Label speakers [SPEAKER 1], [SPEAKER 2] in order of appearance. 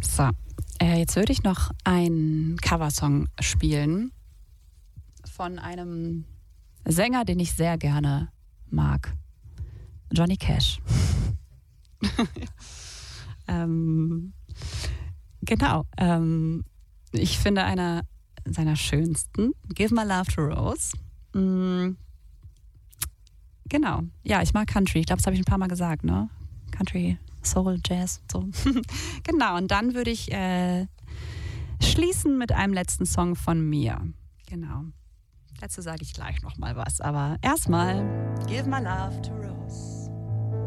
[SPEAKER 1] So, jetzt würde ich noch einen Coversong spielen von einem Sänger, den ich sehr gerne mag. Johnny Cash. Genau. Ich finde einer seiner schönsten, Give My Love to Rose. Genau. Ja, ich mag Country. Ich glaube, das habe ich ein paar Mal gesagt, ne? Country, Soul, Jazz, so. Genau, und dann würde ich schließen mit einem letzten Song von mir. Genau. Dazu sage ich gleich noch mal was. Aber erstmal Give My Love to Rose.